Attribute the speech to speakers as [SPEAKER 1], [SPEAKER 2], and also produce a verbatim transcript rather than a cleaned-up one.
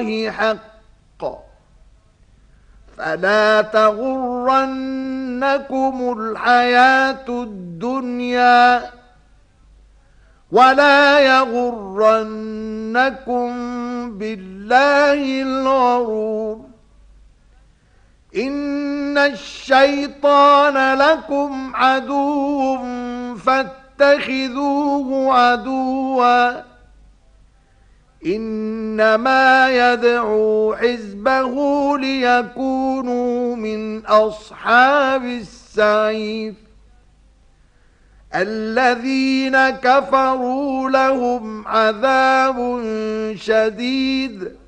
[SPEAKER 1] الله حق فلا تغرنكم الحياة الدنيا ولا يغرنكم بالله الغرور إن الشيطان لكم عدو فاتخذوه عدوا إنما يدعو حزبه ليكونوا من أصحاب السعير الذين كفروا لهم عذاب شديد